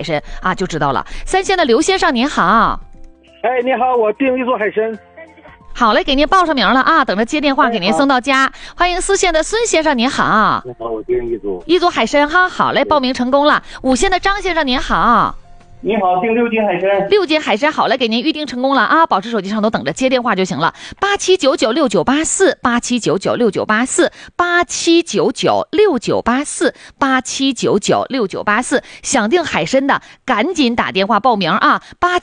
参啊，就知道了。三线的刘先生您好。 哎，你好，我订一组海参。 好嘞，给您报上名了啊，等着接电话给您送到家。欢迎4线的孙先生您好。 你好，我订一组海参哈，好嘞，报名成功了。5线的张先生您好。 你好，订6斤海参。 6斤海参，好嘞，给您预定成功了啊！保持手机上头等着接电话就行了。87996984，87996984，87996984，想订海参的赶紧打电话报名啊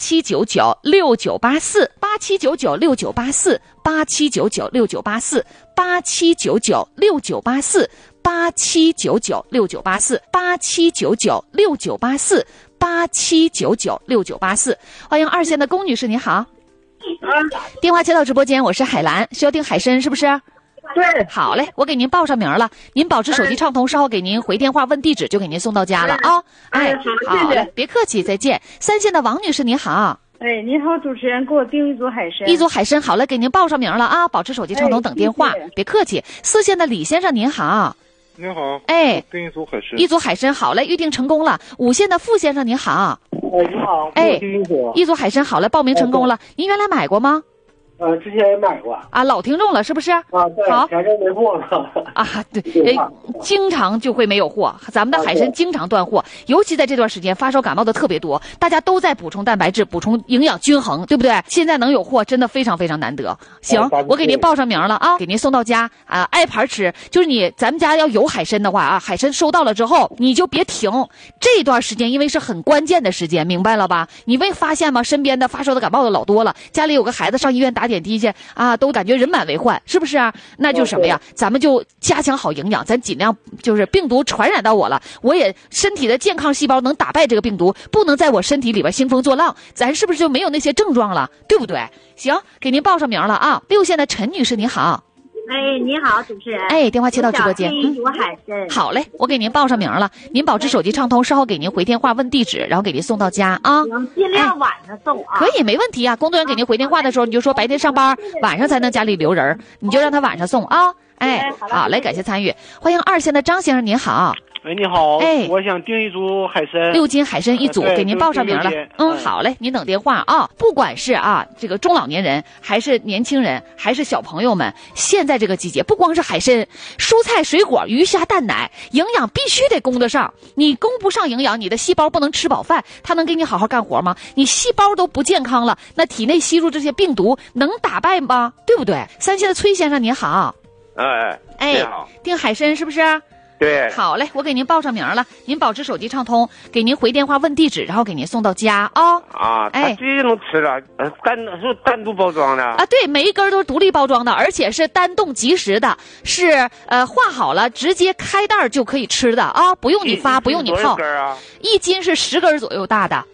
！87996984，87996984，87996984，87996984，87996984。欢迎2线的龚女士，你好。电话接到直播间，我是海兰，需要订海参是不是？ 对。 好嘞，我给您报上名了，您保持手机畅通，稍后给您回电话问地址，就给您送到家了啊。好嘞，别客气，再见。3线的王女士，你好。 哎，你好，主持人，给我订一组海参。 一组海参，好了，给您报上名了啊，保持手机畅通等电话，别客气。4线的李先生您好。 你好， 哎， 订一组海参。 一组海参，好嘞，预定成功了。5线的傅先生您好。 你好， 哎，一组海参，好嘞，报名成功了。您原来买过吗？ 之前也买过啊，老听众了是不是？ 啊，对， 好， 前阵没货了啊，对，经常就会没有货，咱们的海参经常断货，尤其在这段时间发烧感冒的特别多，大家都在补充蛋白质，补充营养均衡，对不对？现在能有货，真的非常非常难得。行，我给您报上名了啊，给您送到家啊，挨盘吃。就是咱们家要有海参的话啊，海参收到了之后，你就别停，这段时间因为是很关键的时间，明白了吧？你没发现吗？身边的发烧的感冒的老多了，家里有个孩子上医院打点滴去啊，都感觉人满为患，是不是啊？那就什么呀？咱们就加强好营养，咱尽量就是病毒传染到我了，我也身体的健康细胞能打败这个病毒，不能在我身体里边兴风作浪，咱是不是就没有那些症状了？对不对？行，给您报上名了啊。6线的陈女士你好。 哎，你好，主持人。 哎，电话接到直播间。 一组海参。 好嘞，我给您报上名了，您保持手机畅通，稍后给您回电话问地址，然后给您送到家啊。 行，尽量晚上送啊。 可以，没问题啊。工作人员给您回电话的时候，你就说白天上班，晚上才能家里留人，你就让他晚上送啊。哎，好嘞，感谢参与。欢迎2线的张先生您好。 哎，你好， 哎， 我想订一组海参 ，6斤海参一组，给您报上名了。好嘞，您等电话啊。不管是这个中老年人，还是年轻人，还是小朋友们，现在这个季节，不光是海参，蔬菜、水果、鱼虾、蛋奶，营养必须得供得上。你供不上营养，你的细胞不能吃饱饭，它能给你好好干活吗？你细胞都不健康了，那体内吸入这些病毒能打败吗？对不对？3线的崔先生您好。 哎，你好， 订海参是不是？ 对， 好嘞，我给您报上名了，您保持手机畅通，给您回电话问地址，然后给您送到家啊。 它自己能吃了，单独包装的啊，对，每一根都是独立包装的，而且是单冻即食的，是化好了直接开袋就可以吃的啊，不用你发，不用你泡。1斤是10根左右大的。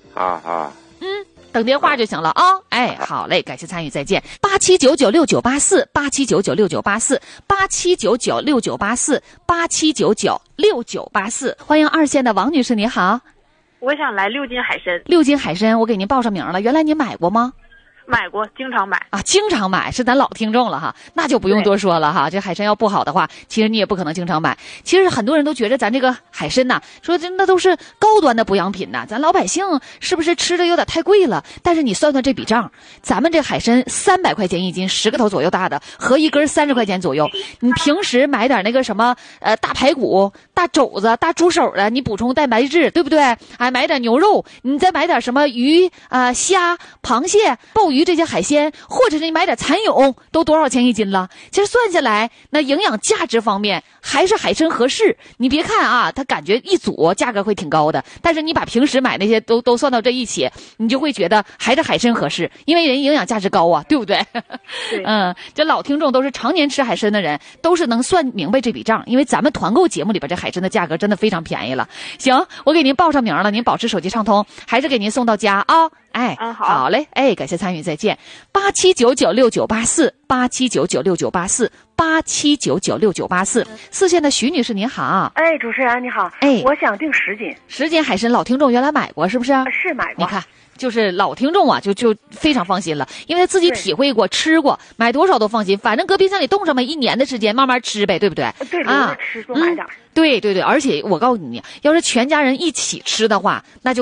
等电话就行了啊！哎，好嘞，感谢参与，再见。87996984，87996984，87996984，87996984。欢迎2线的王女士，你好。 我想来6斤海参。 6斤海参，我给您报上名了。原来您买过吗？ 买过，经常买啊，经常买是咱老听众了哈，那就不用多说了哈。这海参要不好的话，其实你也不可能经常买。其实很多人都觉得咱这个海参呐，说那都是高端的补养品呐，咱老百姓是不是吃的有点太贵了？但是你算算这笔账，咱们这海参300块钱1斤，10个头左右大的，合一根30块钱左右。你平时买点那个什么大排骨、大肘子、大猪手的，你补充蛋白质，对不对？哎，买点牛肉，你再买点什么鱼虾、螃蟹、鲍鱼这些海鲜，或者是你买点蚕蛹，都多少钱1斤了？其实算下来，那营养价值方面还是海参合适。你别看啊，它感觉一组价格会挺高的，但是你把平时买那些都算到这一起，你就会觉得还是海参合适，因为人营养价值高啊，对不对？ 对。 这老听众都是常年吃海参的人，都是能算明白这笔账，因为咱们团购节目里边这海参的价格真的非常便宜了。行，我给您报上名了，您保持手机畅通，还是给您送到家啊。哎，好嘞，哎，感谢参与，再见。87996984，87996984，87996984。4线的徐女士您好。 哎，主持人你好。 哎， 我想订10斤。 10斤海参，老听众原来买过是不是？ 是买过。 你看。就是老听众啊，就非常放心了，因为自己体会过、吃过，买多少都放心。反正搁冰箱里冻上1年的时间，慢慢吃呗，对不对？ 对，留着吃，多买点。 对，而且我告诉你，要是全家人一起吃的话，那就